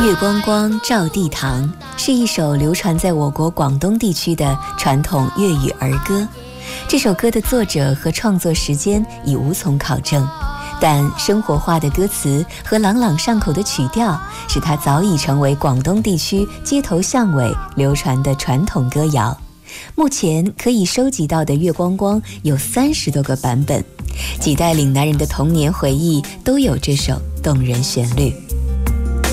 月光光照地堂是一首流传在我国广东地区的传统粤语儿歌。这首歌的作者和创作时间已无从考证，但生活化的歌词和朗朗上口的曲调，使它早已成为广东地区街头巷尾流传的传统歌谣。目前可以收集到的月光光有30多个版本，几代岭南人的童年回忆都有这首动人旋律。